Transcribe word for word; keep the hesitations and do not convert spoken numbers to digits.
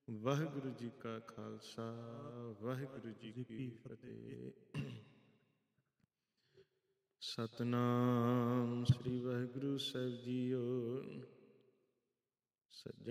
ਵਾਹਿਗੁਰੂ ਜੀ ਕਾ ਖਾਲਸਾ, ਵਾਹਿਗੁਰੂ ਜੀ ਕੀ ਫਤਿਹ। ਸਤਨਾਮ ਸ੍ਰੀ ਵਾਹਿਗੁਰੂ ਸਾਹਿਬ ਜੀਓ। ਸੱਜਣ